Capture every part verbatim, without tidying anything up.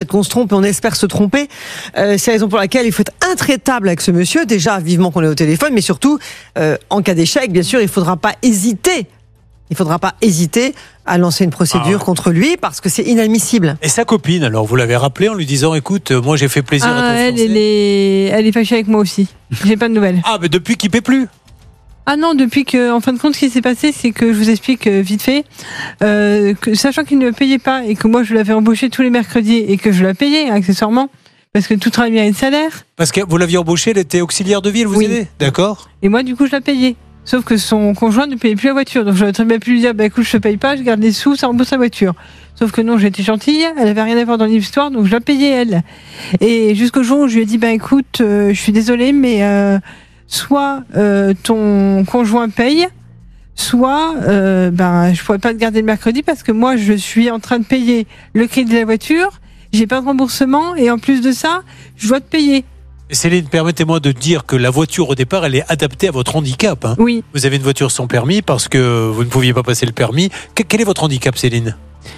peut-être qu'on se trompe et on espère se tromper. Euh, c'est la raison pour laquelle il faut être intraitable avec ce monsieur. Déjà, vivement qu'on est au téléphone, mais surtout, euh, en cas d'échec, bien sûr, il ne faudra pas hésiter. Il ne faudra pas hésiter à lancer une procédure ah. contre lui parce que c'est inadmissible. Et sa copine, alors vous l'avez rappelé en lui disant, écoute, moi j'ai fait plaisir ah, à ton elle, fiancé. Elle est, elle est fâchée avec moi aussi. J'ai pas de nouvelles. Ah, mais depuis qu'il paie plus. Ah non, depuis que, en fin de compte, ce qui s'est passé, c'est que je vous explique euh, vite fait, euh, que, sachant qu'il ne payait pas et que moi je l'avais embauché tous les mercredis et que je la payais accessoirement, parce que tout travail mérite salaire. Parce que vous l'aviez embauchée, elle était auxiliaire de vie, elle vous oui. aidait, d'accord. Et moi, du coup, je la payais. Sauf que son conjoint ne payait plus la voiture. Donc j'aurais très bien pu lui dire, bah écoute, je te paye pas, je garde les sous, ça rembourse la voiture. Sauf que non, j'étais gentille, elle avait rien à voir dans l'histoire, donc je la payais elle. Et jusqu'au jour où je lui ai dit, bah écoute, euh, je suis désolée, mais euh, soit euh, ton conjoint paye, soit euh, ben je pourrais pas te garder le mercredi parce que moi je suis en train de payer le crédit de la voiture, j'ai pas de remboursement et en plus de ça, je dois te payer. Céline, permettez-moi de dire que la voiture au départ, elle est adaptée à votre handicap. Hein. Oui. Vous avez une voiture sans permis parce que vous ne pouviez pas passer le permis. Quel est votre handicap, Céline ?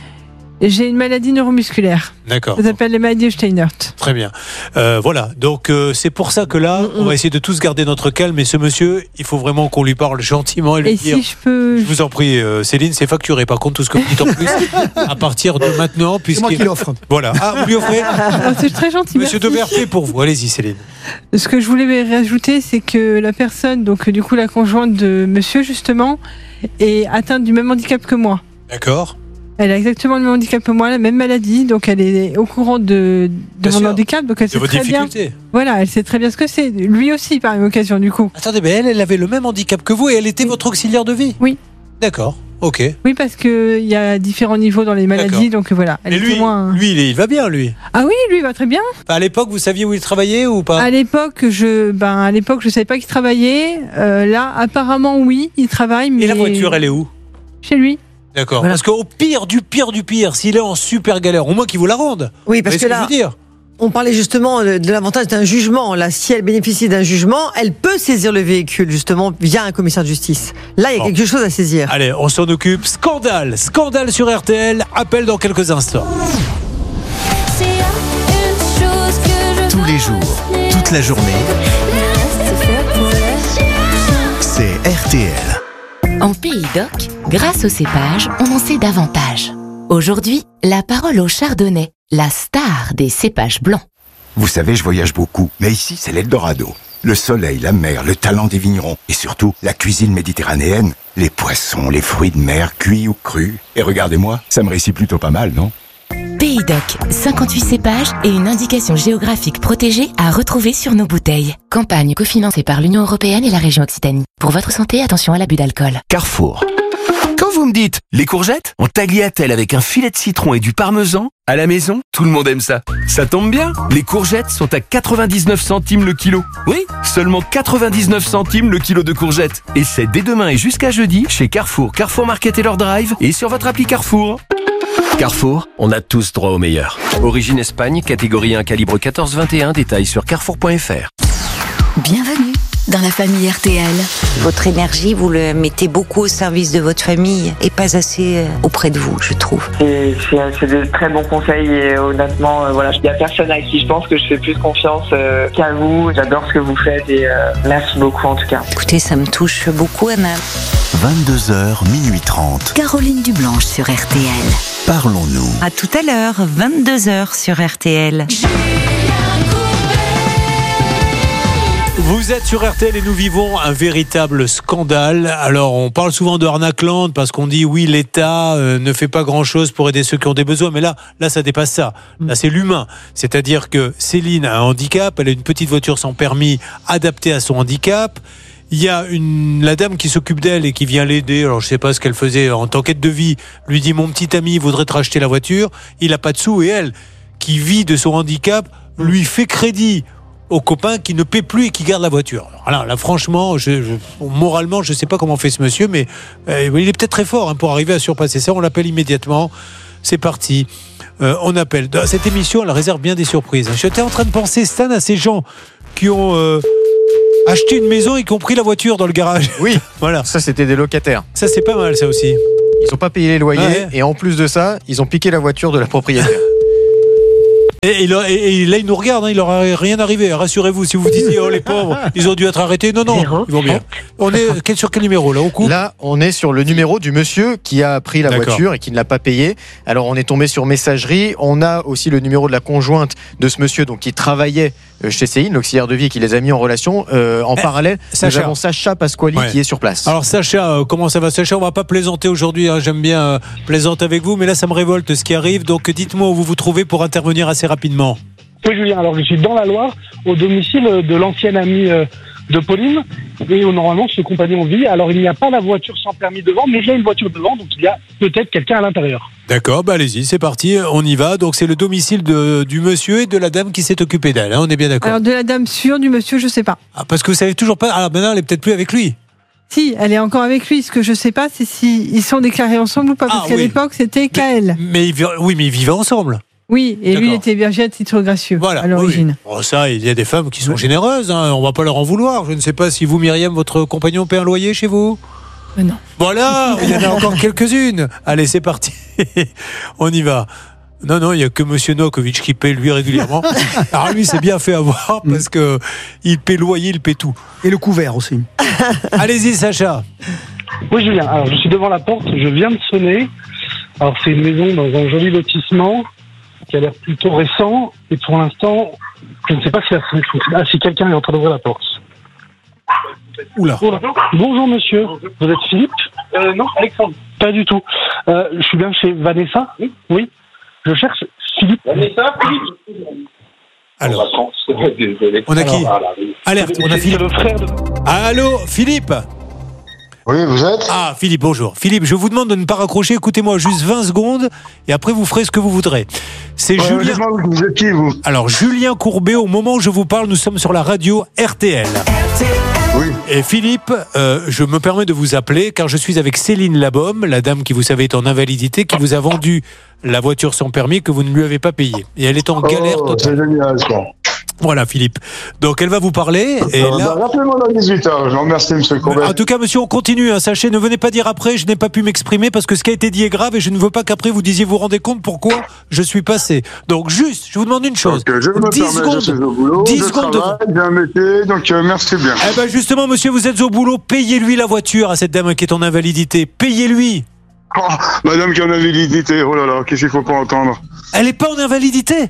J'ai une maladie neuromusculaire. D'accord. Ça s'appelle les maladies de Steinert. Très bien. Euh, voilà. Donc, euh, c'est pour ça que là, on va essayer de tous garder notre calme. Et ce monsieur, il faut vraiment qu'on lui parle gentiment et lui et dire. Si je peux. Je vous en prie, euh, Céline, c'est facturé. Par contre, tout ce que vous dites en plus, à partir de maintenant, puisque. C'est moi qui l'offre. Voilà. Ah, vous lui offrez ? Oh, c'est très gentil. Monsieur Deverpé pour vous. Allez-y, Céline. Ce que je voulais rajouter, c'est que la personne, donc du coup la conjointe de monsieur, justement, est atteinte du même handicap que moi. D'accord. Elle a exactement le même handicap que moi, la même maladie, donc elle est au courant de, de mon sûr. handicap, donc elle De sait vos très bien. difficultés. Voilà, elle sait très bien ce que c'est. Lui aussi, par une occasion, du coup. Attendez, mais elle, elle avait le même handicap que vous et elle était votre auxiliaire de vie ? Oui. D'accord. Ok. Oui, parce que il y a différents niveaux dans les maladies, donc voilà. Elle Et était lui, moins... lui, il, est- il va bien, lui. Ah oui, lui il va très bien. À l'époque, vous saviez où il travaillait ou pas ? À l'époque, je, ben à l'époque, je savais pas qu'il travaillait. Euh, là, apparemment, oui, il travaille, mais Et la voiture, elle est où ? chez lui. D'accord. Voilà. Parce qu'au pire du pire du pire, s'il est en super galère, au moins qu'il vous la rende. Oui, parce Vous voyez ce que là, je veux dire ? on parlait justement de, de l'avantage d'un jugement. Là, si elle bénéficie d'un jugement, elle peut saisir le véhicule, justement, via un commissaire de justice. Là, il y a Bon. quelque chose à saisir. Allez, on s'en occupe. Scandale, scandale sur R T L. Appel dans quelques instants. Tous les jours, toute la journée, c'est R T L. En Pays d'Oc, grâce au cépage, on en sait davantage. Aujourd'hui, la parole au chardonnay, la star des cépages blancs. Vous savez, je voyage beaucoup, mais ici, c'est l'Eldorado. Le soleil, la mer, le talent des vignerons et surtout la cuisine méditerranéenne, les poissons, les fruits de mer, cuits ou crus. Et regardez-moi, ça me réussit plutôt pas mal, non ? Pays d'Oc, cinquante-huit cépages et une indication géographique protégée à retrouver sur nos bouteilles. Campagne cofinancée par l'Union européenne et la région Occitanie. Pour votre santé, attention à l'abus d'alcool. Carrefour. Quand vous me dites les courgettes en tagliatelle avec un filet de citron et du parmesan, à la maison, tout le monde aime ça. Ça tombe bien, les courgettes sont à quatre-vingt-dix-neuf centimes le kilo. Oui, seulement quatre-vingt-dix-neuf centimes le kilo de courgettes. Et c'est dès demain et jusqu'à jeudi chez Carrefour, Carrefour Market et leur drive et sur votre appli Carrefour. Carrefour, on a tous droit au meilleur. Origine Espagne, catégorie un, calibre quatorze vingt et un, détails sur carrefour point f r. Bienvenue dans la famille R T L. Votre énergie, vous le mettez beaucoup au service de votre famille et pas assez auprès de vous, je trouve. C'est, c'est, c'est de très bons conseils et honnêtement, euh, voilà, il n'y a personne à qui je pense que je fais plus confiance euh, qu'à vous. J'adore ce que vous faites et euh, merci beaucoup en tout cas. Écoutez, ça me touche beaucoup, Anna. vingt-deux heures, minuit trente. Caroline Dublanche sur R T L. Parlons-nous. À tout à l'heure, vingt-deux heures sur R T L. Vous êtes sur R T L et nous vivons un véritable scandale. Alors, on parle souvent de Arnaqueland parce qu'on dit oui, l'État euh, ne fait pas grand-chose pour aider ceux qui ont des besoins. Mais là, là, ça dépasse ça. Là, c'est l'humain. C'est-à-dire que Céline a un handicap, elle a une petite voiture sans permis adaptée à son handicap. Il y a une, la dame qui s'occupe d'elle et qui vient l'aider. Alors, je sais pas ce qu'elle faisait en tant qu'aide de vie. Lui dit, mon petit ami voudrait te racheter la voiture. Il a pas de sous et elle, qui vit de son handicap, lui fait crédit aux copains qui ne paient plus et qui gardent la voiture. Alors là, là franchement, je, je, moralement, je ne sais pas comment fait ce monsieur, mais euh, il est peut-être très fort hein, pour arriver à surpasser ça. On l'appelle immédiatement. C'est parti. Euh, on appelle. Dans cette émission, elle réserve bien des surprises. J'étais en train de penser, Stan, à ces gens qui ont euh, acheté une maison et qui ont pris la voiture dans le garage. Oui, voilà. Ça, c'était des locataires. Ça, c'est pas mal, ça aussi. Ils n'ont pas payé les loyers Ouais. et en plus de ça, ils ont piqué la voiture de la propriétaire. Et, et, et, et là, il nous regarde, hein, il leur a rien arrivé. Rassurez-vous, si vous vous disiez, oh les pauvres, ils ont dû être arrêtés. Non, non, Zéro, ils vont bien. On est quel, sur quel numéro là, on coupe Là, on est sur le numéro du monsieur qui a pris la D'accord. voiture et qui ne l'a pas payé. Alors, on est tombé sur messagerie. On a aussi le numéro de la conjointe de ce monsieur, donc qui travaillait chez Céline, l'auxiliaire de vie, qui les a mis en relation. Euh, en eh, parallèle, Sacha. nous avons Sacha Pasquali Ouais. qui est sur place. Alors Sacha, euh, comment ça va Sacha? On va pas plaisanter aujourd'hui, hein, j'aime bien euh, plaisanter avec vous, mais là ça me révolte ce qui arrive, donc dites-moi où vous vous trouvez pour intervenir assez rapidement. Oui, Julien, alors je suis dans la Loire, au domicile de l'ancienne amie euh, de Pauline, et où normalement ce compagnon vit. Alors il n'y a pas la voiture sans permis devant, mais il y a une voiture devant, donc il y a peut-être quelqu'un à l'intérieur. D'accord, bah allez-y, c'est parti, on y va. Donc c'est le domicile de, du monsieur et de la dame qui s'est occupée d'elle, hein, on est bien d'accord. Alors de la dame sûre, du monsieur, je sais pas. Ah, parce que vous savez toujours pas, ah maintenant elle est peut-être plus avec lui. Si, elle est encore avec lui. Ce que je sais pas, c'est si ils sont déclarés ensemble ou pas, parce Ah, qu'à oui. l'époque c'était qu'à elle. Mais ils vi- oui, mais ils vivaient ensemble. Oui, et lui il D'accord. était berger à titre gracieux Voilà, à l'origine. oui. Bon, ça, il y a des femmes qui sont généreuses, hein, on va pas leur en vouloir. Je ne sais pas si vous, Myriam, votre compagnon paie un loyer chez vous. Mais non. Voilà, il y en a encore quelques-unes. Allez, c'est parti. On y va. Non, non, il n'y a que Monsieur Novakovic qui paie lui régulièrement. Alors lui, c'est bien fait avoir parce que il paie loyer, il paie tout. Et le couvert aussi. Allez-y, Sacha. Oui, Julien, alors je suis devant la porte, je viens de sonner. Alors c'est une maison dans un joli lotissement qui a l'air plutôt récent, et pour l'instant, je ne sais pas si, la... ah, si quelqu'un est en train d'ouvrir la porte. Oula. Bonjour monsieur, vous êtes Philippe euh, Non, Alexandre. Pas du tout. Euh, je suis bien chez Vanessa. Oui. Oui. Je cherche Philippe. Vanessa, Philippe. Alors, on a qui Alerte, on a Philippe. Le frère de... Allô, Philippe. Oui, vous êtes Ah, Philippe, bonjour. Philippe, je vous demande de ne pas raccrocher. Écoutez-moi juste vingt secondes et après vous ferez ce que vous voudrez. C'est ouais, Julien. Vous êtes qui, vous Alors, Julien Courbet, au moment où je vous parle, nous sommes sur la radio R T L. Oui. Et Philippe, euh, je me permets de vous appeler car je suis avec Céline Labaume, la dame qui, vous savez, est en invalidité, qui vous a vendu la voiture sans permis que vous ne lui avez pas payée. Et elle est en galère oh, totale. C'est génial, ça. Voilà, Philippe. Donc, elle va vous parler. Et euh, là... bah, rappelez-moi dans dix-huit heures. Je vous remercie, monsieur Courbet. En tout cas, monsieur, on continue. Hein. Sachez, ne venez pas dire après, je n'ai pas pu m'exprimer parce que ce qui a été dit est grave et je ne veux pas qu'après vous disiez, vous vous rendez compte pourquoi je suis passé. Donc, juste, je vous demande une chose. Okay, je me dix permets, secondes. je suis au boulot, dix je secondes. travaille, j'ai un métier, donc euh, merci bien. Eh ben, justement, monsieur, vous êtes au boulot. Payez-lui la voiture à cette dame qui est en invalidité. Payez-lui. Oh, madame qui en invalidité, oh là là, qu'est-ce qu'il faut pas entendre? Elle n'est pas en invalidité.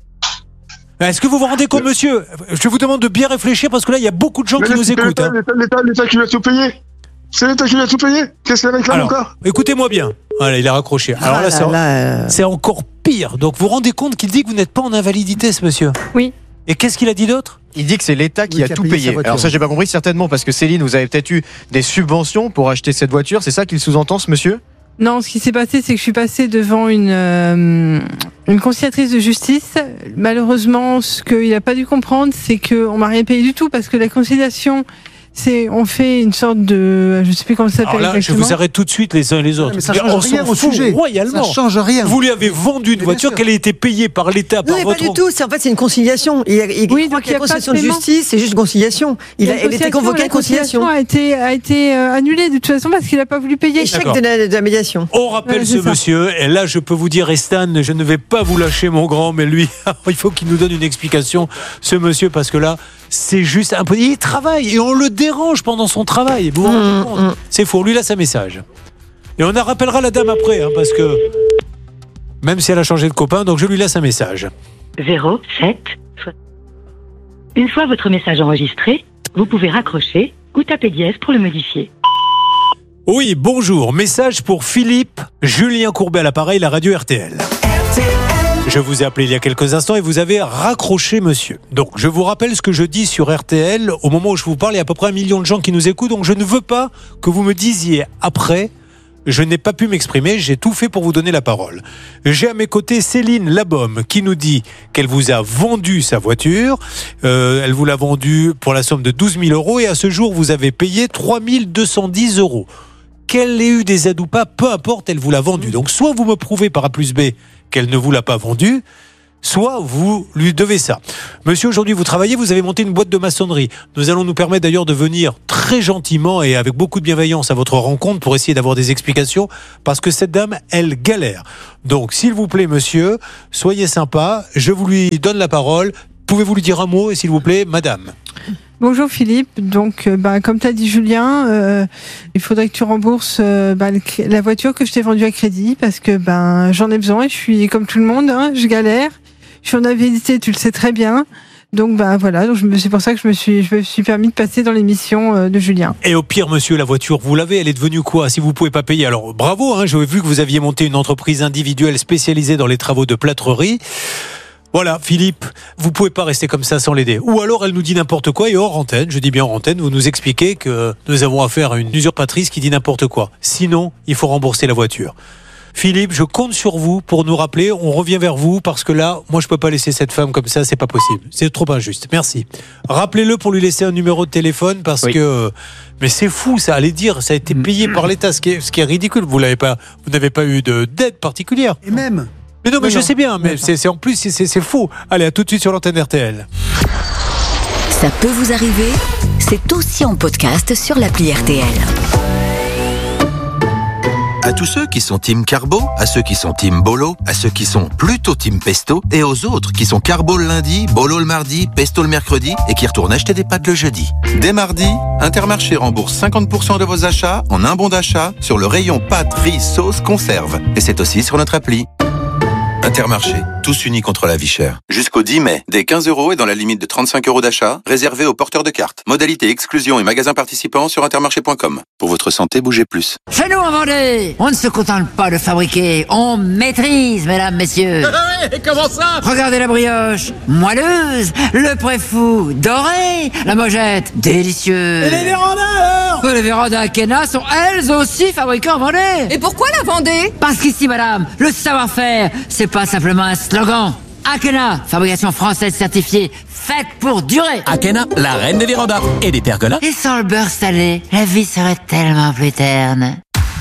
Est-ce que vous vous rendez compte, monsieur? Je vous demande de bien réfléchir parce que là, il y a beaucoup de gens Mais qui nous c'est écoutent. l'État, Hein. l'État, l'État, l'État qui lui a tout payé. C'est l'État qui lui a tout payé. Qu'est-ce qu'elle réclame Alors, encore? écoutez-moi bien. Voilà, il a raccroché. Alors Ah là, là c'est, là, euh. c'est encore pire. Donc, vous vous rendez compte qu'il dit que vous n'êtes pas en invalidité, ce monsieur? Oui. Et qu'est-ce qu'il a dit d'autre? Il dit que c'est l'État qui Oui, a qui a tout payé sa payé. voiture. Alors ça, j'ai pas compris, certainement parce que Céline, vous avez peut-être eu des subventions pour acheter cette voiture. C'est ça qu'il sous-entend, ce monsieur? Non, ce qui s'est passé, c'est que je suis passée devant une, euh, une conciliatrice de justice. Malheureusement, ce qu'il n'a pas dû comprendre, c'est qu'on m'a rien payé du tout parce que la conciliation, c'est on fait une sorte de, je sais plus comment ça s'appelle Alors là, exactement. je vous arrête tout de suite les uns et les autres. mais ça On change s'en rien au fout sujet. royalement. Ça change rien. Vous lui avez vendu une Mais voiture bien sûr. qu'elle a été payée par l'État, Non, par mais votre... pas du tout. C'est en fait c'est une conciliation. Il, il Oui, croit donc qu'il y a il y a pas de conciliation de paiement. justice, c'est juste une conciliation. Il a, La elle était convoquée à la conciliation. a été, a été euh, annulée de toute façon parce qu'il n'a pas voulu payer. Échec D'accord. de la, de la médiation. On rappelle Voilà, ce c'est ça. monsieur, et là je peux vous dire, Estan, je ne vais pas vous lâcher mon grand, mais lui, il faut qu'il nous donne une explication, ce monsieur, parce que là, c'est juste un peu... Il travaille, et on le dérange pendant son travail, vous vous rendez Mmh, compte mmh. C'est faux, lui, il a sa message. Et on en rappellera la dame après, hein, parce que... Même si elle a changé de copain, donc je lui laisse un message. zéro sept. Une fois votre message enregistré, vous pouvez raccrocher ou taper dièse pour le modifier. Oui, bonjour, message pour Philippe, Julien Courbet à l'appareil, la radio R T L. Je vous ai appelé il y a quelques instants et vous avez raccroché, monsieur. Donc, je vous rappelle ce que je dis sur R T L. Au moment où je vous parle, il y a à peu près un million de gens qui nous écoutent. Donc, je ne veux pas que vous me disiez après, je n'ai pas pu m'exprimer, j'ai tout fait pour vous donner la parole. J'ai à mes côtés Céline Labaume qui nous dit qu'elle vous a vendu sa voiture. Euh, elle vous l'a vendue pour la somme de douze mille euros et à ce jour, vous avez payé trois mille deux cent dix euros. Qu'elle ait eu des aides ou pas, peu importe, elle vous l'a vendue. Donc, soit vous me prouvez par A plus B qu'elle ne vous l'a pas vendue, soit vous lui devez ça. Monsieur, aujourd'hui vous travaillez, vous avez monté une boîte de maçonnerie. Nous allons nous permettre d'ailleurs de venir très gentiment et avec beaucoup de bienveillance à votre rencontre pour essayer d'avoir des explications, parce que cette dame, elle galère. Donc s'il vous plaît monsieur, soyez sympa, je vous lui donne la parole. Pouvez-vous lui dire un mot, s'il vous plaît, madame? Bonjour Philippe, donc euh, bah, comme tu as dit Julien, euh, il faudrait que tu rembourses euh, bah, le, la voiture que je t'ai vendue à crédit, parce que bah, j'en ai besoin et je suis comme tout le monde, hein, je galère, je suis en invalidité, tu le sais très bien. Donc bah voilà, donc je me, c'est pour ça que je me suis, je me suis permis de passer dans l'émission euh, de Julien. Et au pire, monsieur, la voiture, vous l'avez, elle est devenue quoi si vous pouvez pas payer? Alors bravo, hein, j'ai vu que vous aviez monté une entreprise individuelle spécialisée dans les travaux de plâtrerie. Voilà, Philippe, vous pouvez pas rester comme ça sans l'aider. Ou alors elle nous dit n'importe quoi et hors antenne, je dis bien hors antenne, vous nous expliquez que nous avons affaire à une usurpatrice qui dit n'importe quoi. Sinon, il faut rembourser la voiture. Philippe, je compte sur vous pour nous rappeler, on revient vers vous parce que là, moi je peux pas laisser cette femme comme ça, c'est pas possible. C'est trop injuste. Merci. Rappelez-le pour lui laisser un numéro de téléphone parce oui. que mais c'est fou ça, allez dire, ça a été payé par l'État, ce qui est, ce qui est ridicule. Vous l'avez pas, vous n'avez pas eu de d'aide particulière. Et même Mais non, mais, mais je non. sais bien, mais c'est, c'est en plus, c'est, c'est faux. Allez, à tout de suite sur l'antenne R T L. Ça peut vous arriver, c'est aussi en podcast sur l'appli R T L. À tous ceux qui sont team carbo, à ceux qui sont team bolo, à ceux qui sont plutôt team pesto, et aux autres qui sont carbo le lundi, bolo le mardi, pesto le mercredi, et qui retournent acheter des pâtes le jeudi. Dès mardi, Intermarché rembourse cinquante pour cent de vos achats en un bon d'achat sur le rayon pâtes, riz, sauce, conserve. Et c'est aussi sur notre appli. Intermarché, tous unis contre la vie chère. Jusqu'au dix mai, dès quinze euros et dans la limite de trente-cinq euros d'achat, réservé aux porteurs de cartes. Modalité exclusion et magasins participants sur intermarché point com. Pour votre santé, bougez plus. Chez nous en Vendée, on ne se contente pas de fabriquer, on maîtrise, mesdames, messieurs. Et comment ça? Regardez la brioche, moelleuse, le préfou, doré, la mojette, délicieux. Et les vérandas alors? Les vérandas Akena sont elles aussi fabriquées en Vendée. Et pourquoi la Vendée? Parce qu'ici, madame, le savoir-faire, c'est pas simplement un slogan. Akena, fabrication française certifiée, faite pour durer. Akena, la reine des vérandas et des pergolas. Et sans le beurre salé, la vie serait tellement plus terne.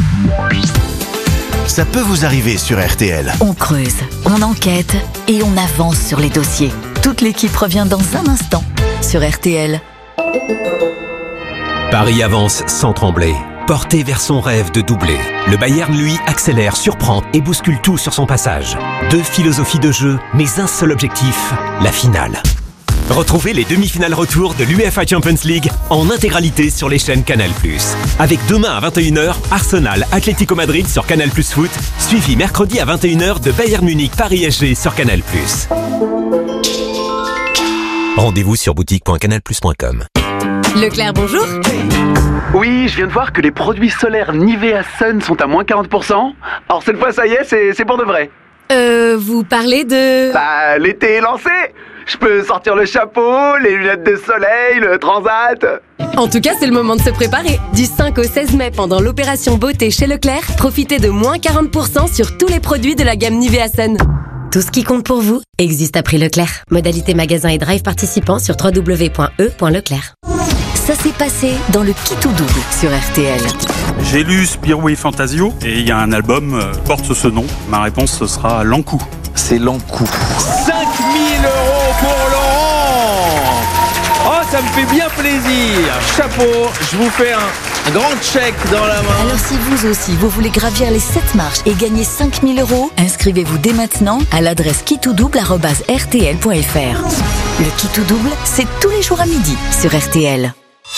Ça peut vous arriver sur R T L. On creuse, on enquête et on avance sur les dossiers. Toute l'équipe revient dans un instant sur R T L. Paris avance sans trembler. Porté vers son rêve de doubler. Le Bayern, lui, accélère, surprend et bouscule tout sur son passage. Deux philosophies de jeu, mais un seul objectif, la finale. Retrouvez les demi-finales retour de l'UEFA Champions League en intégralité sur les chaînes Canal plus. Avec demain à vingt et une heures, Arsenal Atlético Madrid sur Canal plus Foot, suivi mercredi à vingt et une heures de Bayern Munich Paris S G sur Canal plus. Rendez-vous sur boutique point canal plus point com. Leclerc, bonjour. Oui, je viens de voir que les produits solaires Nivea Sun sont à moins quarante pour cent. Alors cette fois, ça y est, c'est, c'est pour de vrai. Euh, vous parlez de... Bah, l'été est lancé. Je peux sortir le chapeau, les lunettes de soleil, le transat. En tout cas, c'est le moment de se préparer. Du cinq au seize mai, pendant l'opération beauté chez Leclerc, profitez de moins quarante pour cent sur tous les produits de la gamme Nivea Sun. Tout ce qui compte pour vous existe à prix Leclerc. Modalité magasin et drive participants sur w w w point e point leclerc. Ça s'est passé dans le Qui tout double sur R T L. J'ai lu Spirou et Fantasio et il y a un album euh, porte ce nom. Ma réponse ce sera L'Ankou. C'est L'Ankou. cinq mille euros pour Laurent. Oh, ça me fait bien plaisir. Chapeau, je vous fais un, un grand chèque dans la main. Alors si vous aussi, vous voulez gravir les sept marches et gagner cinq mille euros, inscrivez-vous dès maintenant à l'adresse qui tout double arobase r t l point f r. Le Qui tout double, c'est tous les jours à midi sur R T L.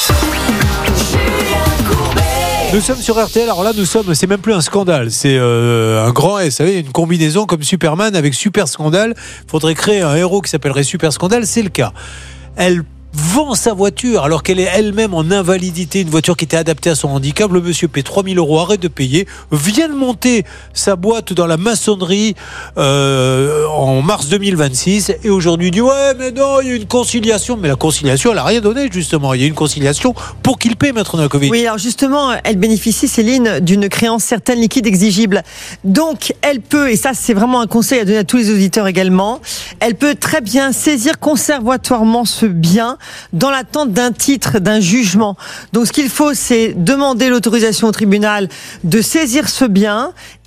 Nous sommes sur R T L, alors là nous sommes, c'est même plus un scandale, c'est euh, un grand S, vous savez, une combinaison comme Superman avec Super Scandale. Il faudrait créer un héros qui s'appellerait Super Scandale, c'est le cas. Elle vend sa voiture alors qu'elle est elle-même en invalidité, une voiture qui était adaptée à son handicap. Le monsieur paie trois mille euros, arrête de payer, vient de monter sa boîte dans la maçonnerie euh, en mars deux mille vingt-six et aujourd'hui il dit ouais mais non, il y a une conciliation, mais la conciliation elle n'a rien donné justement, il y a une conciliation pour qu'il paie, maître Novakovic. Oui, alors justement elle bénéficie, Céline, d'une créance certaine liquide exigible, donc elle peut, et ça c'est vraiment un conseil à donner à tous les auditeurs également, elle peut très bien saisir conservatoirement ce bien dans l'attente d'un titre, d'un jugement. Donc ce qu'il faut, c'est demander l'autorisation au tribunal de saisir ce bien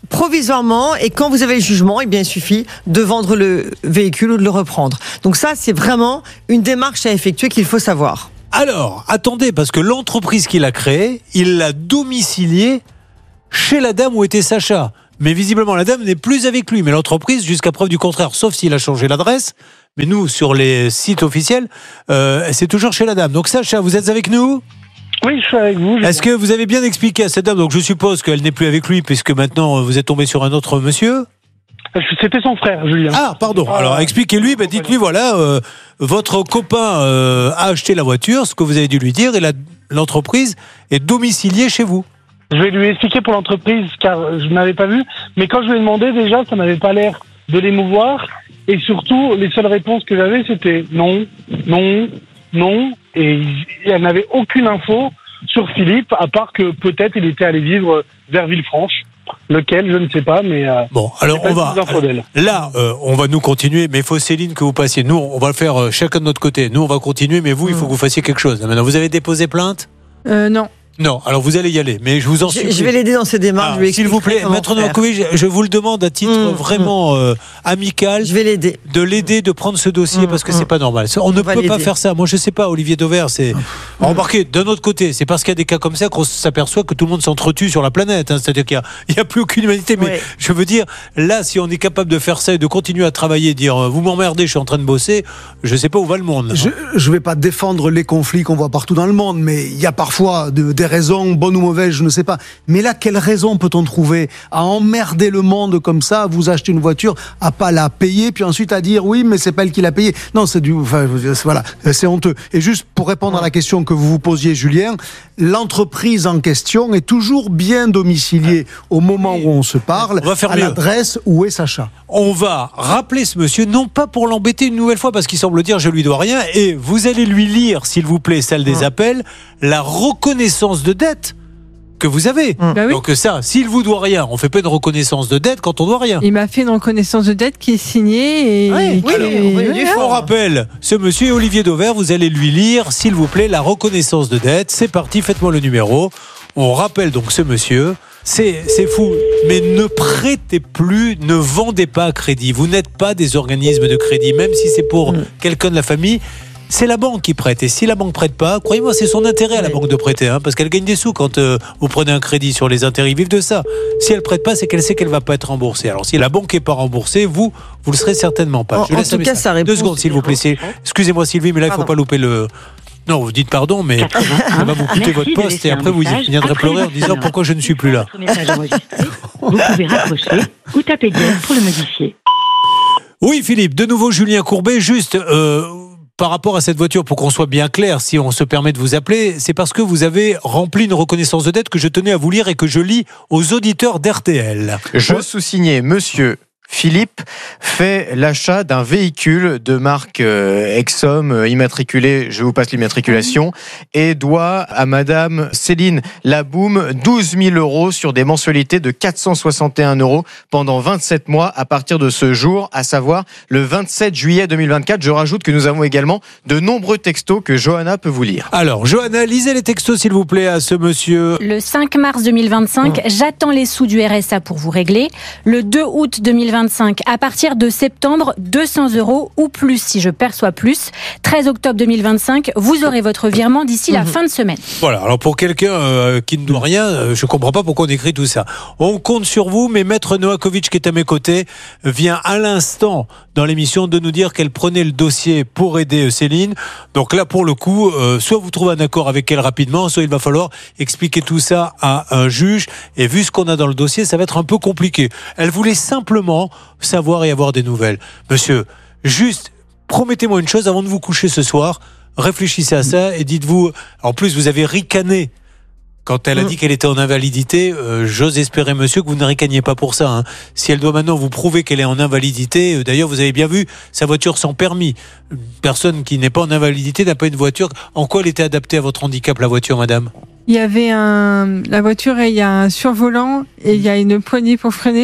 provisoirement, et quand vous avez le jugement, eh bien, il suffit de vendre le véhicule ou de le reprendre. Donc ça, c'est vraiment une démarche à effectuer qu'il faut savoir. Alors, attendez, parce que l'entreprise qu'il a créée, il l'a domiciliée chez la dame où était Sacha. Mais visiblement, la dame n'est plus avec lui. Mais l'entreprise, jusqu'à preuve du contraire, sauf s'il a changé l'adresse. Mais nous, sur les sites officiels, euh, c'est toujours chez la dame. Donc Sacha, vous êtes avec nous ? Oui, je suis avec vous. Est-ce que vous avez bien expliqué à cette dame, donc je suppose qu'elle n'est plus avec lui, puisque maintenant vous êtes tombé sur un autre monsieur ? C'était son frère, Julien. Ah, pardon. Alors expliquez-lui, bah, dites-lui, voilà, euh, votre copain euh, a acheté la voiture, ce que vous avez dû lui dire, et la, l'entreprise est domiciliée chez vous. Je vais lui expliquer pour l'entreprise, car je n'avais pas vu. Mais quand je lui ai demandé, déjà, ça n'avait pas l'air de l'émouvoir. Et surtout, les seules réponses que j'avais, c'était non, non, non. Et elle n'avait aucune info sur Philippe, à part que peut-être il était allé vivre vers Villefranche. Lequel, je ne sais pas, mais... Euh, bon, alors on va... Là, euh, on va nous continuer, mais il faut, Céline, que vous passiez. Nous, on va le faire euh, chacun de notre côté. Nous, on va continuer, mais vous, il faut que vous fassiez quelque chose. Maintenant, vous avez déposé plainte ? euh, Non. Non, alors vous allez y aller, mais je vous en supplie. Je, je vais l'aider dans ses démarches. Ah, je lui s'il vous plaît, Maître Novakovic, je, je vous le demande à titre mmh, vraiment mmh. Euh, amical. Je vais l'aider. De l'aider, de prendre ce dossier mmh, parce que mmh. c'est pas normal. On, on ne peut l'aider. Pas faire ça. Moi, je sais pas, Olivier Dauvert, c'est. Mmh. Remarquez, d'un autre côté, c'est parce qu'il y a des cas comme ça qu'on s'aperçoit que tout le monde s'entretue sur la planète. Hein. C'est-à-dire qu'il n'y a, a plus aucune humanité. Mais ouais. je veux dire, là, si on est capable de faire ça et de continuer à travailler, dire vous m'emmerdez, je suis en train de bosser, je sais pas où va le monde. Je, je vais pas défendre les conflits qu'on voit partout dans le monde, mais il y a parfois de, des raisons bonnes ou mauvaises, je ne sais pas. Mais là, quelle raison peut-on trouver à emmerder le monde comme ça, à vous acheter une voiture, à pas la payer, puis ensuite à dire oui, mais c'est pas elle qui l'a payée. Non, c'est du, enfin, voilà, c'est honteux. Et juste pour répondre à la question que vous vous posiez, Julien, l'entreprise en question est toujours bien domiciliée au moment où on se parle, on va faire à mieux. L'adresse où est Sacha. On va rappeler ce monsieur, non pas pour l'embêter une nouvelle fois, parce qu'il semble dire je lui dois rien, et vous allez lui lire, s'il vous plaît, celle des appels, la reconnaissance de dette que vous avez. Mmh. Bah oui. Donc ça, s'il vous doit rien, on fait pas une reconnaissance de dette quand on doit rien. Il m'a fait une reconnaissance de dette qui est signée et ouais, qui oui, est... oui, on rappelle, ce monsieur Olivier Dauvert, vous allez lui lire, s'il vous plaît, la reconnaissance de dette. C'est parti, faites-moi le numéro. On rappelle donc ce monsieur. C'est, c'est fou, mais ne prêtez plus, ne vendez pas à crédit. Vous n'êtes pas des organismes de crédit, même si c'est pour mmh. quelqu'un de la famille. C'est la banque qui prête, et si la banque prête pas, croyez-moi, c'est son intérêt à la banque de prêter, hein, parce qu'elle gagne des sous quand euh, vous prenez un crédit sur les intérêts, ils vivent de ça. Si elle prête pas, c'est qu'elle sait qu'elle va pas être remboursée. Alors si la banque est pas remboursée, vous, vous le serez certainement pas. En, Je en laisse tout cas, ça répond. Deux secondes, s'il vous plaît. C'est... Excusez-moi, Sylvie, mais là, il faut pas louper le. Non, vous dites pardon, mais ça va vous coûter votre poste et après vous viendrez pleurer en disant pourquoi je ne suis plus là. Vous pouvez raccrocher ou taper dièse pour le modifier. Oui, Philippe, de nouveau Julien Courbet, juste. Euh, Par rapport à cette voiture, pour qu'on soit bien clair, si on se permet de vous appeler, c'est parce que vous avez rempli une reconnaissance de dette que je tenais à vous lire et que je lis aux auditeurs d'R T L. Je sous-signais, monsieur Philippe fait l'achat d'un véhicule de marque euh, Exom euh, immatriculé, je vous passe l'immatriculation, et doit à madame Céline Laboum douze mille euros sur des mensualités de quatre cent soixante et un euros pendant vingt-sept mois à partir de ce jour, à savoir le vingt-sept juillet deux mille vingt-quatre. Je rajoute que nous avons également de nombreux textos que Johanna peut vous lire. Alors, Johanna, lisez les textos s'il vous plaît à ce monsieur. Le cinq mars deux mille vingt-cinq, oh. j'attends les sous du R S A pour vous régler. Le deux août deux mille vingt-cinq, à partir de septembre, deux cents euros ou plus si je perçois plus. treize octobre deux mille vingt-cinq, vous aurez votre virement d'ici mmh. la fin de semaine. Voilà, alors pour quelqu'un euh, qui ne doit rien, euh, je ne comprends pas pourquoi on écrit tout ça. On compte sur vous, mais Maître Novakovic qui est à mes côtés vient à l'instant dans l'émission de nous dire qu'elle prenait le dossier pour aider Céline. Donc là, pour le coup, euh, soit vous trouvez un accord avec elle rapidement, soit il va falloir expliquer tout ça à un juge. Et vu ce qu'on a dans le dossier, ça va être un peu compliqué. Elle voulait simplement savoir et avoir des nouvelles. Monsieur, juste, promettez-moi une chose avant de vous coucher ce soir, réfléchissez à ça et dites-vous, en plus vous avez ricané quand elle a dit qu'elle était en invalidité, euh, j'ose espérer, monsieur, que vous ne ricaniez pas pour ça. Hein. Si elle doit maintenant vous prouver qu'elle est en invalidité, euh, d'ailleurs vous avez bien vu, sa voiture sans permis. Une personne qui n'est pas en invalidité n'a pas une voiture. En quoi elle était adaptée à votre handicap, la voiture, madame ? Il y avait un, la voiture, et il y a un survolant et il y a une poignée pour freiner.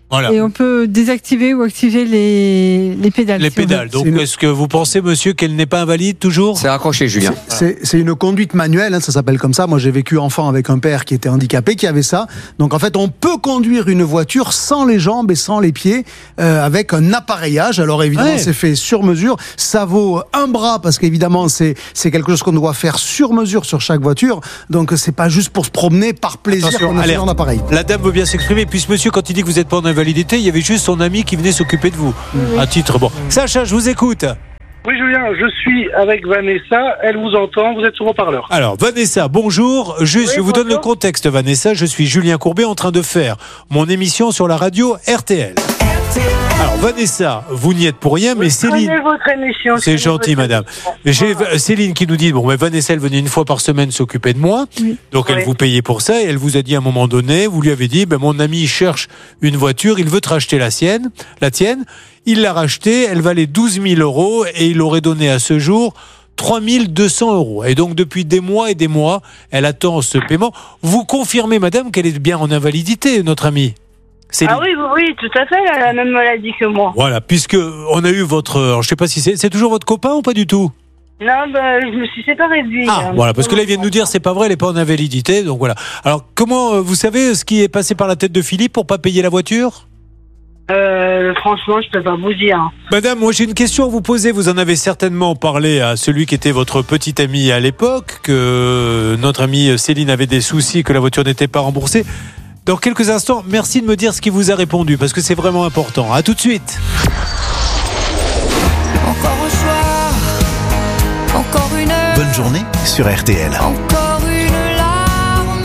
Voilà. Et on peut désactiver ou activer les, les pédales. Les si on veut. pédales. Donc, C'est une- est-ce que vous pensez, monsieur, qu'elle n'est pas invalide toujours? C'est raccroché, Julien. C'est c'est une conduite manuelle, hein, ça s'appelle comme ça. Moi, j'ai vécu enfant avec un père qui était handicapé, qui avait ça. Donc, en fait, on peut conduire une voiture sans les jambes et sans les pieds, euh, avec un appareillage. Alors, évidemment, Ouais. c'est fait sur mesure. Ça vaut un bras parce qu'évidemment, c'est c'est quelque chose qu'on doit faire sur mesure sur chaque voiture. Donc, c'est pas juste pour se promener par plaisir Attention, qu'on a ce alerte. genre d'appareil. La dame veut bien s'exprimer. Puis, ce monsieur, quand il dit que vous n'êtes pas en invalidité, il y avait juste son ami qui venait s'occuper de vous. À titre, bon. Sacha, je vous écoute. Oui, Julien, je suis avec Vanessa. Elle vous entend. Vous êtes sur haut-parleur. Alors, Vanessa, bonjour. Juste, Oui, je vous donne le bonjour. contexte, Vanessa. Je suis Julien Courbet en train de faire mon émission sur la radio R T L. Alors, Vanessa, vous n'y êtes pour rien, mais Céline. Prenez votre émission. C'est prenez gentil, votre madame. émission. J'ai euh, Céline qui nous dit bon, mais Vanessa, elle venait une fois par semaine s'occuper de moi, donc elle Oui. vous payait pour ça, et elle vous a dit à un moment donné, vous lui avez dit, ben mon ami cherche une voiture, il veut te racheter la sienne, la tienne. Il l'a rachetée, elle valait douze mille euros, et il aurait donné à ce jour trois mille deux cents euros. Et donc depuis des mois et des mois, elle attend ce paiement. Vous confirmez, madame, qu'elle est bien en invalidité, notre amie Céline. Ah oui, oui, oui, tout à fait. Elle a la même maladie que moi. Voilà, puisque on a eu votre, alors, je sais pas si c'est, c'est toujours votre copain ou pas du tout. Non, bah, je me suis séparée de lui. Ah, hein. voilà, parce que là, il vient de nous dire, c'est pas vrai, elle est pas en invalidité, donc voilà. Alors, comment, euh, vous savez ce qui est passé par la tête de Philippe pour pas payer la voiture? Euh, franchement, je peux pas vous dire. Madame, moi j'ai une question à vous poser. Vous en avez certainement parlé à celui qui était votre petit ami à l'époque, que notre amie Céline avait des soucis, que la voiture n'était pas remboursée. Dans quelques instants, merci de me dire ce qui vous a répondu, parce que c'est vraiment important. À tout de suite. Encore un soir, encore une heure, Bonne journée sur R T L. encore une larme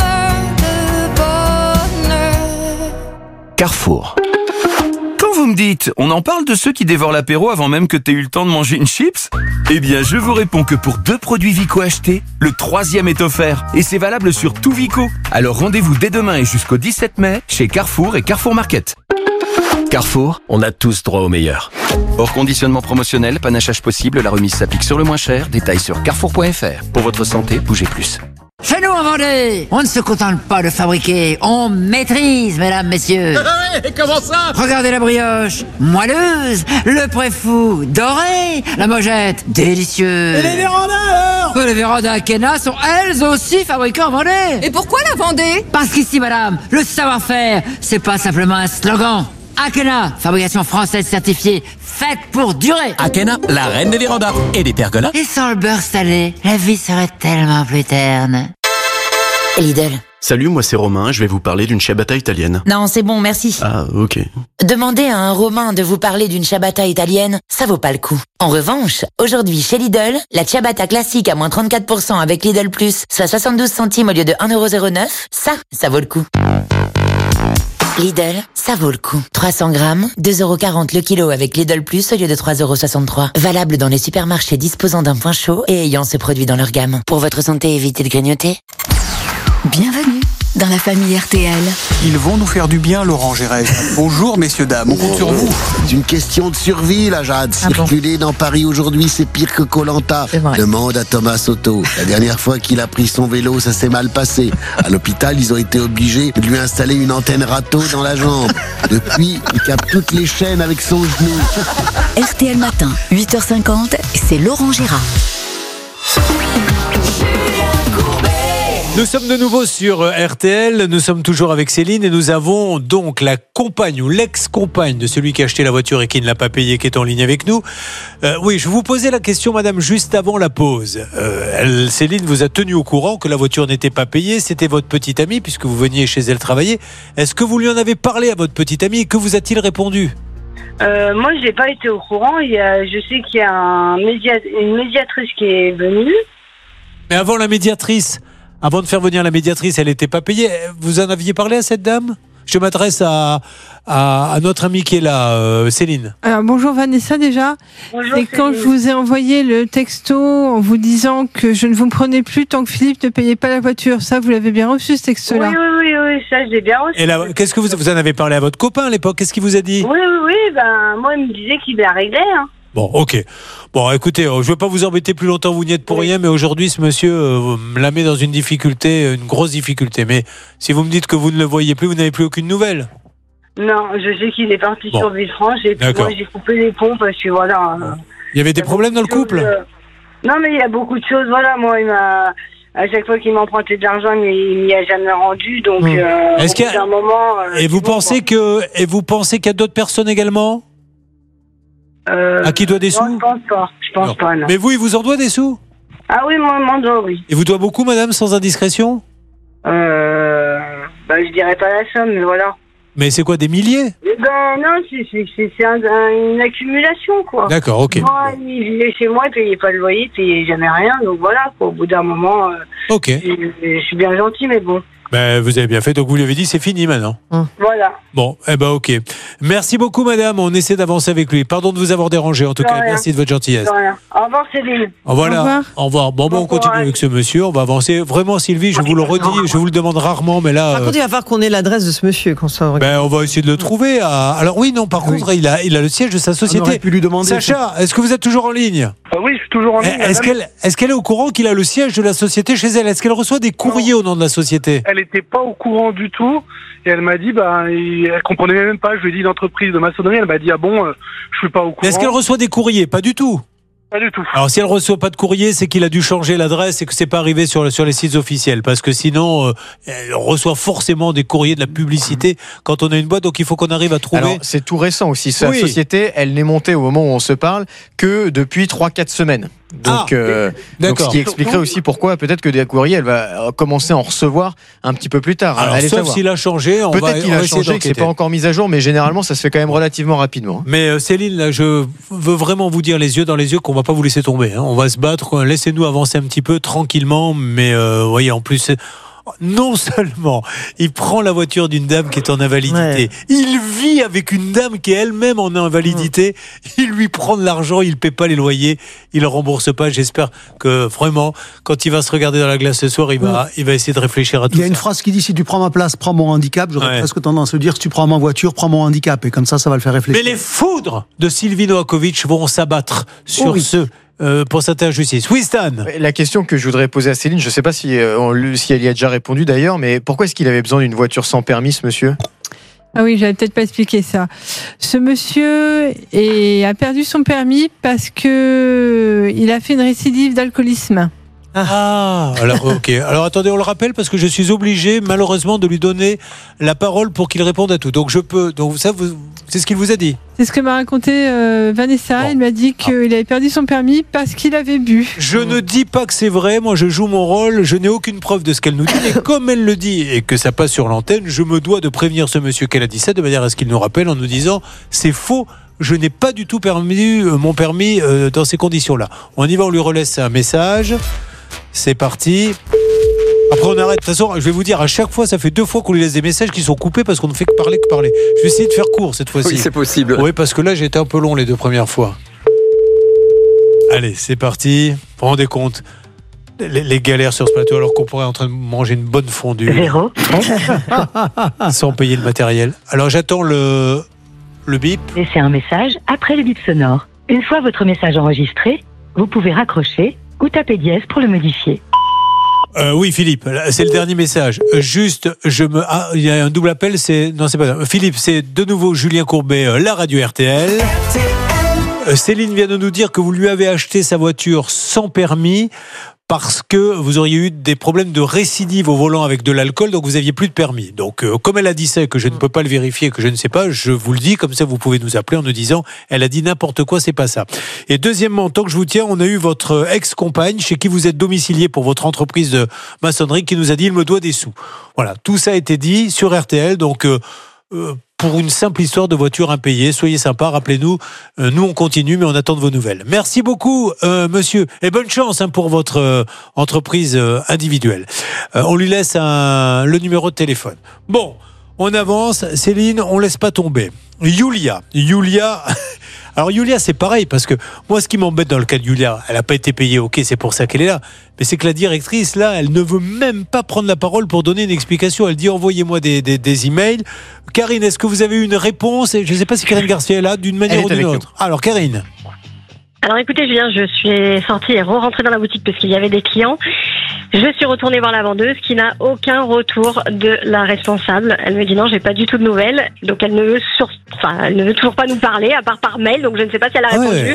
de bonheur. Carrefour. Quand vous me dites, on en parle de ceux qui dévorent l'apéro avant même que t'aies eu le temps de manger une chips? Eh bien, je vous réponds que pour deux produits Vico achetés, le troisième est offert. Et c'est valable sur tout Vico. Alors rendez-vous dès demain et jusqu'au dix-sept mai chez Carrefour et Carrefour Market. Carrefour, on a tous droit au meilleur. Hors conditionnement promotionnel, panachage possible, la remise s'applique sur le moins cher. Détails sur carrefour point f r. Pour votre santé, bougez plus. Chez nous en Vendée, on ne se contente pas de fabriquer, on maîtrise, mesdames, messieurs. Ouais, comment ça? Regardez la brioche, moelleuse, le préfou, doré, la mojette, délicieux. Et les vérandas alors? Les vérandas Akena sont elles aussi fabriquées en Vendée. Et pourquoi la Vendée? Parce qu'ici, madame, le savoir-faire, c'est pas simplement un slogan. Akena, fabrication française certifiée, faite pour durer. Akena, la reine des vérandas et des pergolas. Et sans le beurre salé, la vie serait tellement plus terne. Lidl. Salut, moi c'est Romain, je vais vous parler d'une ciabatta italienne. Non, c'est bon, merci. Ah, ok. Demander à un Romain de vous parler d'une ciabatta italienne, ça vaut pas le coup. En revanche, aujourd'hui chez Lidl, la ciabatta classique à moins trente-quatre pour cent avec Lidl Plus, soit soixante-douze centimes au lieu de un euro zéro neuf, ça, ça vaut le coup. Lidl, ça vaut le coup. trois cents grammes, deux euros quarante le kilo avec Lidl Plus au lieu de trois euros soixante-trois. Valable dans les supermarchés disposant d'un point chaud et ayant ce produit dans leur gamme. Pour votre santé, évitez de grignoter. Bienvenue dans la famille R T L. Ils vont nous faire du bien, Laurent Gérès. Bonjour, messieurs, dames, on compte sur vous. C'est une question de survie, là, Jade. Ah bon Circuler dans Paris aujourd'hui, c'est pire que Koh-Lanta. C'est vrai. Demande à Thomas Soto. La dernière fois qu'il a pris son vélo, ça s'est mal passé. À l'hôpital, ils ont été obligés de lui installer une antenne râteau dans la jambe. Depuis, il capte toutes les chaînes avec son genou. R T L matin, huit heures cinquante, c'est Laurent Gérard. Nous sommes de nouveau sur R T L, nous sommes toujours avec Céline et nous avons donc la compagne ou l'ex-compagne de celui qui a acheté la voiture et qui ne l'a pas payée, qui est en ligne avec nous. Euh, oui, je vous posais la question, madame, juste avant la pause. Euh, elle, Céline vous a tenu au courant que la voiture n'était pas payée, c'était votre petite amie puisque vous veniez chez elle travailler. Est-ce que vous lui en avez parlé à votre petite amie et que vous a-t-il répondu ? Euh, moi, j'ai pas été au courant. Il y a, je sais qu'il y a un média, une médiatrice qui est venue. Mais avant la médiatrice, avant de faire venir la médiatrice, elle n'était pas payée. Vous en aviez parlé à cette dame ? Je m'adresse à, à, à notre amie qui est là, euh, Céline. Alors bonjour Vanessa déjà. Bonjour, Et quand Céline. je vous ai envoyé le texto en vous disant que je ne vous prenais plus tant que Philippe ne payait pas la voiture, ça vous l'avez bien reçu ce Oui, texto-là? oui, oui, oui, ça, j'ai bien reçu. Et là, qu'est-ce que vous, vous en avez parlé à votre copain à l'époque ? Qu'est-ce qu'il vous a dit ? Oui, oui, oui, ben, moi, il me disait qu'il a réglé, hein. Bon, ok. Bon, écoutez, je ne vais pas vous embêter plus longtemps, vous n'y êtes pour rien, mais aujourd'hui, ce monsieur euh, me la met dans une difficulté, une grosse difficulté. Mais si vous me dites que vous ne le voyez plus, vous n'avez plus aucune nouvelle. Non, je sais qu'il est parti Bon. sur Villefranche et puis D'accord. moi j'ai coupé les ponts parce que voilà. euh, Il y avait des problèmes dans le couple euh, Non, mais il y a beaucoup de choses. Voilà, moi, il m'a. À chaque fois qu'il m'empruntait de l'argent, il il m'y a jamais rendu. Donc, Mmh. euh, Est-ce au qu'il y bout a- d'un moment. euh, Et vous pensez que et vous pensez qu'il y a d'autres personnes également euh, à qui il doit des non, sous je pense pas. Je pense pas, non. Mais vous, il vous en doit des sous Ah oui, moi, moi, doit, oui. Il vous doit beaucoup, madame, sans indiscrétion Euh. Bah, je dirais pas la somme, mais voilà. Mais c'est quoi, des milliers Eh ben, non, c'est, c'est, c'est, c'est un- un- une accumulation, quoi. D'accord, ok. Moi, il vivait chez moi, il payait pas le loyer, il payait jamais rien. Donc voilà, quoi. Au bout d'un moment. euh, Ok. je, je suis bien gentil, mais bon. Ben, vous avez bien fait, donc vous lui avez dit c'est fini maintenant. Voilà. Bon, eh ben ok. Merci beaucoup, madame. On essaie d'avancer avec lui. Pardon de vous avoir dérangé. En tout De cas, rien. merci de votre gentillesse. De rien. Au revoir, Céline. Voilà. Au revoir. Bon, bon, on continue avec ce monsieur. On va avancer. Vraiment, Sylvie, je vous le redis, je vous le demande rarement, mais là. Par euh, contre, il va falloir qu'on ait l'adresse de ce monsieur qu'on soit. ben, on va essayer de le trouver. à- Alors oui, non. Par contre, il a, il a le siège de sa société. aurait pu lui demander. Sacha, est-ce que vous êtes toujours en ligne Oui, je suis toujours en ligne. Est-ce madame. qu'elle, est-ce qu'elle est au courant qu'il a le siège de la société chez elle Est-ce qu'elle reçoit des courriers au nom de la société Elle n'était pas au courant du tout et elle m'a dit, bah, et elle comprenait même pas. Je lui ai dit l'entreprise de maçonnerie. Elle m'a dit, ah bon, euh, je suis pas au courant. Mais est-ce qu'elle reçoit des courriers Pas du tout. Pas du tout. Alors si elle reçoit pas de courrier, c'est qu'il a dû changer l'adresse et que c'est pas arrivé sur, sur les sites officiels. Parce que sinon, euh, elle reçoit forcément des courriers, de la publicité quand on a une boîte. Donc il faut qu'on arrive à trouver. Alors, c'est tout récent aussi. Sa Oui. société, elle n'est montée au moment où on se parle que depuis trois quatre semaines. Donc, Ah, euh, donc, d'accord. ce qui expliquerait aussi pourquoi peut-être que des courriers, elle va commencer à en recevoir un petit peu plus tard. Alors, Allez sauf savoir. s'il a changé, on va, Peut-être qu'il on va a essayer changé, que c'est d'enquêter. pas encore mis à jour, mais généralement, ça se fait quand même relativement rapidement. Mais euh, Céline, là, je veux vraiment vous dire les yeux dans les yeux qu'on va pas vous laisser tomber. hein. On va se battre. Laissez-nous avancer un petit peu tranquillement. Mais euh, vous voyez, en plus, c'est- non seulement il prend la voiture d'une dame qui est en invalidité, il vit avec une dame qui est elle-même en invalidité. Il lui prend de l'argent, il paie pas les loyers, il le rembourse pas. J'espère que vraiment, quand il va se regarder dans la glace ce soir, il va, il va essayer de réfléchir à tout Il y a ça. une phrase qui dit si tu prends ma place, prends mon handicap. J'aurais Ouais. presque tendance à dire si tu prends ma voiture, prends mon handicap. Et comme ça, ça va le faire réfléchir. Mais les foudres de Sylvie Novakovic vont s'abattre sur Oh oui. ceux euh, pour cette injustice. Oui, Stan. La question que je voudrais poser à Céline, je ne sais pas si, euh, on lui- si elle y a déjà répondu d'ailleurs, mais pourquoi est-ce qu'il avait besoin d'une voiture sans permis, ce monsieur ? Ah oui, j'avais peut-être pas expliqué ça. Ce monsieur est- a perdu son permis parce que il a fait une récidive d'alcoolisme. Ah, alors ok. Alors attendez, on le rappelle parce que je suis obligé malheureusement de lui donner la parole pour qu'il réponde à tout. Donc je peux. Donc ça, vous, c'est ce qu'il vous a dit. C'est ce que m'a raconté euh, Vanessa. Il m'a dit qu'il avait perdu son permis parce qu'il avait bu. Je ne dis pas que c'est vrai. Moi, je joue mon rôle. Je n'ai aucune preuve de ce qu'elle nous dit. Et comme elle le dit et que ça passe sur l'antenne, je me dois de prévenir ce monsieur qu'elle a dit ça de manière à ce qu'il nous rappelle en nous disant c'est faux. Je n'ai pas du tout permis euh, mon permis euh, dans ces conditions-là. On y va, on lui relaisse un message. C'est parti. Après on arrête. De toute façon, je vais vous dire, à chaque fois, ça fait deux fois qu'on lui laisse des messages qui sont coupés parce qu'on ne fait que parler que parler. Je vais essayer de faire court cette fois-ci. Oui, c'est possible. Oui, parce que là, j'ai été un peu long les deux premières fois. Allez, c'est parti. Vous vous rendez compte les, les galères sur ce plateau alors qu'on pourrait être en train de manger une bonne fondue. Zéro. Sans payer le matériel. Alors j'attends le, le bip. Laissez un message après le bip sonore. Une fois votre message enregistré, vous pouvez raccrocher ou taper dièse pour le modifier. Euh, oui, Philippe, c'est le dernier message. Euh, Juste, je me, ah, il y a un double appel. C'est non, c'est pas ça. Philippe, c'est de nouveau Julien Courbet, euh, la radio R T L. Euh, Céline vient de nous dire que vous lui avez acheté sa voiture sans permis parce que vous auriez eu des problèmes de récidive au volant avec de l'alcool, donc vous aviez plus de permis. Donc, euh, comme elle a dit ça et que je ne peux pas le vérifier, que je ne sais pas, je vous le dis, comme ça vous pouvez nous appeler en nous disant, elle a dit n'importe quoi, c'est pas ça. Et deuxièmement, tant que je vous tiens, on a eu votre ex-compagne chez qui vous êtes domicilié pour votre entreprise de maçonnerie qui nous a dit, il me doit des sous. Voilà, tout ça a été dit sur R T L, donc... Euh, euh, pour une simple histoire de voiture impayée. Soyez sympa, rappelez-nous, euh, nous on continue, mais on attend de vos nouvelles. Merci beaucoup, euh, monsieur, et bonne chance hein, pour votre euh, entreprise euh, individuelle. Euh, on lui laisse un, le numéro de téléphone. Bon, on avance. Céline, on laisse pas tomber. Yulia, Yulia... Alors Yulia, c'est pareil, parce que moi, ce qui m'embête dans le cas de Yulia, elle n'a pas été payée, ok, c'est pour ça qu'elle est là, mais c'est que la directrice, là, elle ne veut même pas prendre la parole pour donner une explication. Elle dit, envoyez-moi des, des, des emails. Karine, est-ce que vous avez eu une réponse? Je ne sais pas si Karine Garcia est là, d'une manière ou d'une autre. Alors, Karine. Alors écoutez Julien, je suis sortie et re-rentrée dans la boutique parce qu'il y avait des clients. Je suis retournée voir la vendeuse qui n'a aucun retour de la responsable. Elle me dit non, j'ai pas du tout de nouvelles. Donc elle ne veut, sur... enfin, elle ne veut toujours pas nous parler, à part par mail. Donc je ne sais pas si elle a répondu. Ouais.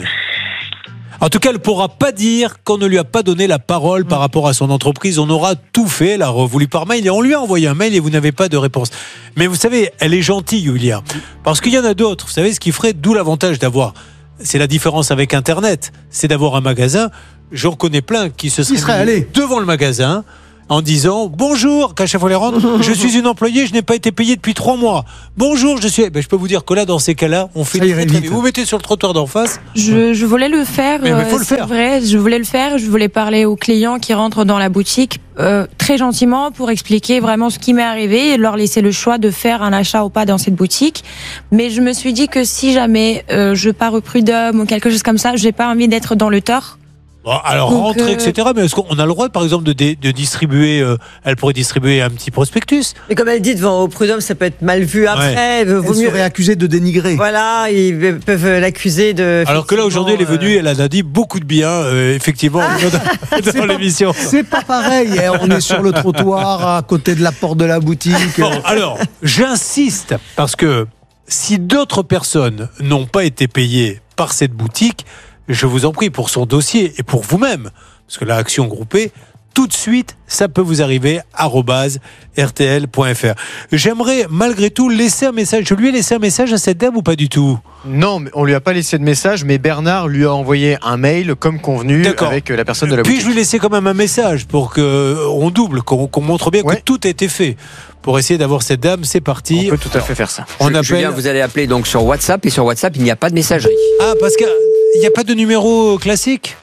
En tout cas, elle ne pourra pas dire qu'on ne lui a pas donné la parole par rapport à son entreprise. On aura tout fait. Elle a voulu par mail et on lui a envoyé un mail et vous n'avez pas de réponse. Mais vous savez, elle est gentille, Yulia. Parce qu'il y en a d'autres. Vous savez ce qui ferait, d'où l'avantage d'avoir. C'est la différence avec Internet. C'est d'avoir un magasin. J'en connais plein qui se seraient serait allé devant le magasin en disant bonjour, qu'à chaque fois les rendre, je suis une employée, je n'ai pas été payée depuis trois mois. Bonjour, je suis. Ben, je peux vous dire que là, dans ces cas-là, on fait. Très, très vous mettez sur le trottoir d'en face. Je, je voulais le faire. Mais, mais faut le c'est faire. vrai, je voulais le faire. Je voulais parler aux clients qui rentrent dans la boutique euh, très gentiment pour expliquer vraiment ce qui m'est arrivé et leur laisser le choix de faire un achat ou pas dans cette boutique. Mais je me suis dit que si jamais euh, je pars au prud'homme ou quelque chose comme ça, j'ai pas envie d'être dans le tort. Bon, alors Donc, rentrer, euh... et cetera. Mais est-ce qu'on a le droit, par exemple, de, dé, de distribuer euh, elle pourrait distribuer un petit prospectus. Mais comme elle dit, devant au prud'homme, ça peut être mal vu après. Ouais. Vaut elle mieux... serait accusée de dénigrer. Voilà, ils peuvent l'accuser de. Alors que là, aujourd'hui, elle est venue, elle a dit beaucoup de bien, euh, effectivement, ah, dans, dans l'émission. C'est pas pareil. On est sur le trottoir, à côté de la porte de la boutique. Bon, alors, j'insiste, parce que si d'autres personnes n'ont pas été payées par cette boutique, je vous en prie, pour son dossier et pour vous-même, parce que la action groupée, tout de suite, ça peut vous arriver, arobase r t l point f r. J'aimerais, malgré tout, laisser un message. Je lui ai laissé un message à cette dame ou pas du tout ? Non, on lui a pas laissé de message, mais Bernard lui a envoyé un mail, comme convenu, D'accord. avec la personne de la Puis boutique. je lui laissais quand même un message pour qu'on double, qu'on, qu'on montre bien ouais. que tout a été fait. Pour essayer d'avoir cette dame, c'est parti. On peut tout à fait faire ça. On Je, appelle... Julien, vous allez appeler donc sur WhatsApp, et sur WhatsApp, il n'y a pas de messagerie. Ah, parce qu'il n'y a pas de numéro classique.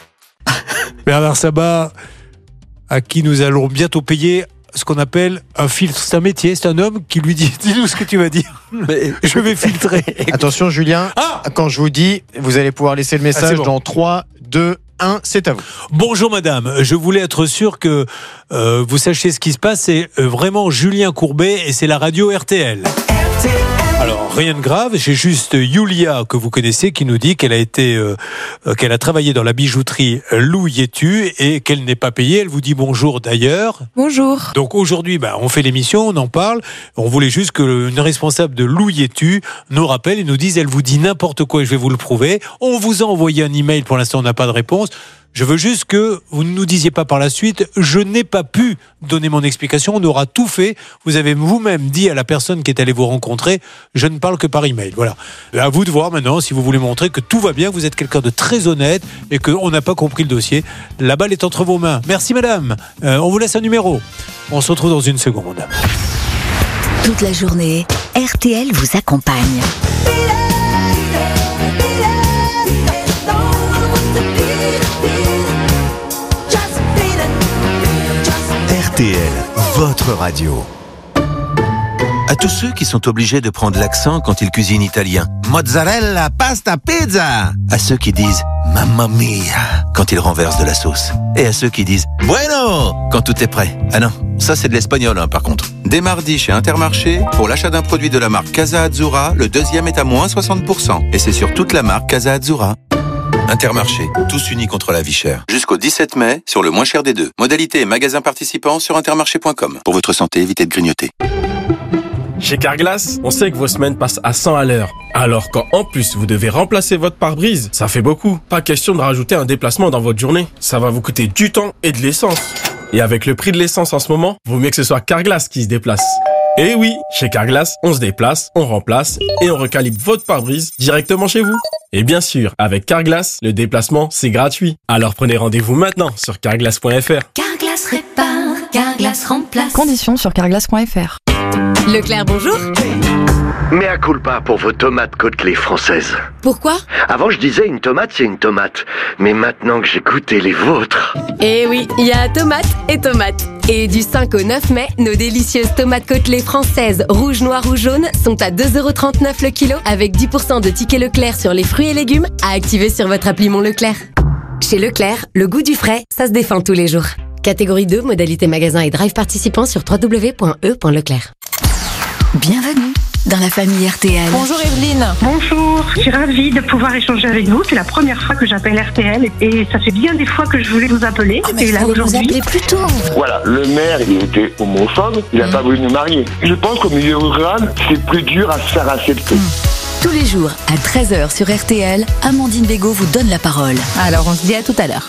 Bernard Sabat, à qui nous allons bientôt payer ce qu'on appelle un filtre. C'est un métier, c'est un homme qui lui dit « Dis-nous ce que tu vas dire, mais je vais filtrer. » Attention Julien, ah quand je vous dis, vous allez pouvoir laisser le message ah, bon. dans trois, deux, un, c'est à vous. Bonjour madame, je voulais être sûr que euh, vous sachiez ce qui se passe. C'est vraiment Julien Courbet et c'est la radio R T L. R T L. Alors, rien de grave, j'ai juste Yulia, que vous connaissez, qui nous dit qu'elle a été, euh, qu'elle a travaillé dans la bijouterie Lou Yetu et qu'elle n'est pas payée. Elle vous dit bonjour d'ailleurs. Bonjour. Donc aujourd'hui, bah, on fait l'émission, on en parle. On voulait juste qu'une responsable de Lou Yetu nous rappelle et nous dise, elle vous dit n'importe quoi et je vais vous le prouver. On vous a envoyé un email, pour l'instant on n'a pas de réponse. Je veux juste que vous ne nous disiez pas par la suite, je n'ai pas pu donner mon explication, on aura tout fait. Vous avez vous-même dit à la personne qui est allée vous rencontrer, je ne parle que par email. Voilà. À vous de voir maintenant si vous voulez montrer que tout va bien, vous êtes quelqu'un de très honnête et qu'on n'a pas compris le dossier. La balle est entre vos mains. Merci madame. Euh, on vous laisse un numéro. On se retrouve dans une seconde. Toute la journée, R T L vous accompagne. R T L, votre radio. À tous ceux qui sont obligés de prendre l'accent quand ils cuisinent italien. Mozzarella, pasta, pizza. À ceux qui disent mamma mia quand ils renversent de la sauce. Et à ceux qui disent bueno quand tout est prêt. Ah non, ça c'est de l'espagnol hein, par contre. Dès mardi chez Intermarché, pour l'achat d'un produit de la marque Casa Azzurra, le deuxième est à moins soixante pour cent. Et c'est sur toute la marque Casa Azzurra. Intermarché, tous unis contre la vie chère. Jusqu'au dix-sept mai, sur le moins cher des deux. Modalité et magasins participants sur intermarché point com. Pour votre santé, évitez de grignoter. Chez Carglass, on sait que vos semaines passent à cent à l'heure. Alors quand en plus vous devez remplacer votre pare-brise, ça fait beaucoup. Pas question de rajouter un déplacement dans votre journée. Ça va vous coûter du temps et de l'essence. Et avec le prix de l'essence en ce moment, vaut mieux que ce soit Carglass qui se déplace. Et oui, chez Carglass, on se déplace, on remplace et on recalibre votre pare-brise directement chez vous. Et bien sûr, avec Carglass, le déplacement, c'est gratuit. Alors prenez rendez-vous maintenant sur carglass point f r. Carglass répare, Carglass remplace. Conditions sur carglass point f r. Leclerc, bonjour. Mea culpa pour vos tomates Côtelets françaises. Pourquoi ? Avant, je disais une tomate, c'est une tomate. Mais maintenant que j'ai goûté les vôtres... Eh oui, il y a tomate et tomate. Et du cinq au neuf mai, nos délicieuses tomates Côtelets françaises, rouges, noires ou jaunes, sont à deux euros trente-neuf le kilo, avec dix pour cent de tickets Leclerc sur les fruits et légumes, à activer sur votre appli Mon Leclerc. Chez Leclerc, le goût du frais, ça se défend tous les jours. Catégorie deux, modalité magasin et drive participant sur w w w point e point leclerc. Bienvenue, dans la famille R T L. Bonjour Evelyne. Bonjour, je suis ravie de pouvoir échanger avec vous. C'est la première fois que j'appelle R T L et ça fait bien des fois que je voulais vous appeler. Oh, mais et là aujourd'hui. plus tôt. Voilà, le maire, il était homophobe, il n'a pas voulu nous marier. Je pense qu'au milieu rural, c'est plus dur à se faire accepter. Tous les jours à treize heures sur R T L, Amandine Bégaud vous donne la parole. Alors on se dit à tout à l'heure.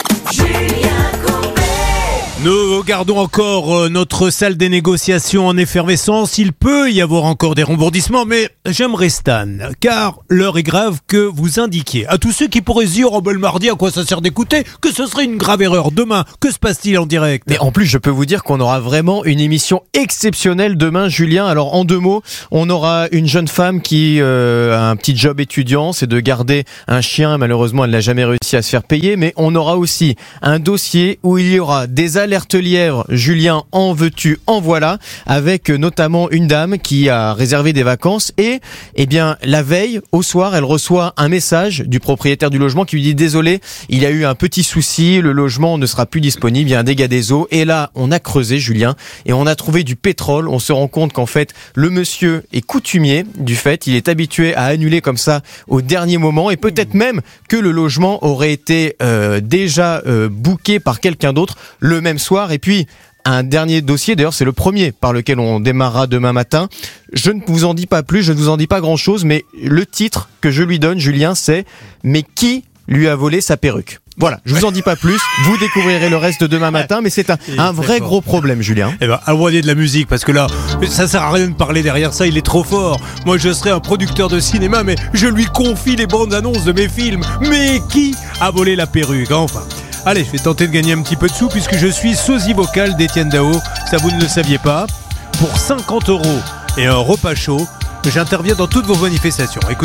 Nous gardons encore notre salle des négociations en effervescence. Il peut y avoir encore des rebondissements, mais j'aimerais Stan, car l'heure est grave que vous indiquiez à tous ceux qui pourraient se dire « Oh ben le mardi, à quoi ça sert d'écouter ?» que ce serait une grave erreur. Demain, que se passe-t-il en direct ? Mais en plus, je peux vous dire qu'on aura vraiment une émission exceptionnelle demain, Julien. Alors, en deux mots, on aura une jeune femme qui euh, a un petit job étudiant, c'est de garder un chien. Malheureusement, elle n'a jamais réussi à se faire payer. Mais on aura aussi un dossier où il y aura des alertes lièvres. Julien, en veux-tu, en voilà, avec notamment une dame qui a réservé des vacances et, eh bien, la veille, au soir, elle reçoit un message du propriétaire du logement qui lui dit « Désolé, il y a eu un petit souci, le logement ne sera plus disponible, il y a un dégât des eaux. » Et là, on a creusé, Julien, et on a trouvé du pétrole. On se rend compte qu'en fait, le monsieur est coutumier du fait, il est habitué à annuler comme ça au dernier moment et peut-être même que le logement aurait été euh, déjà euh, booké par quelqu'un d'autre le même soir. Et puis, un dernier dossier, d'ailleurs c'est le premier par lequel on démarrera demain matin. Je ne vous en dis pas plus, je ne vous en dis pas grand-chose, mais le titre que je lui donne, Julien, c'est « Mais qui lui a volé sa perruque ?» Voilà, je vous en dis pas plus, vous découvrirez le reste demain matin, mais c'est un, un vrai gros problème, Julien. Eh ben, envoyez de la musique, parce que là, ça sert à rien de parler derrière ça, il est trop fort. Moi, je serais un producteur de cinéma, mais je lui confie les bandes annonces de mes films. Mais qui a volé la perruque, enfin? Allez, je vais tenter de gagner un petit peu de sous, puisque je suis sosie vocal d'Étienne Dao, ça vous ne le saviez pas. Pour cinquante euros et un repas chaud, j'interviens dans toutes vos manifestations. Écoutez,